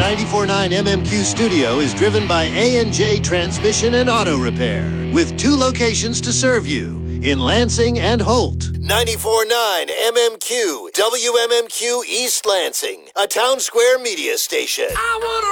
94.9 MMQ Studio is driven by A&J Transmission and Auto Repair, with 2 locations to serve you, in Lansing and Holt. 94.9 MMQ, WMMQ East Lansing, a Town Square media station.